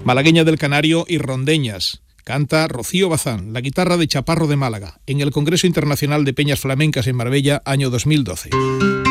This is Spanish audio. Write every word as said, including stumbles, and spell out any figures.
Malagueña del Canario y rondeñas. Canta Rocío Bazán, la guitarra de Chaparro de Málaga, en el Congreso Internacional de Peñas Flamencas en Marbella, año dos mil doce.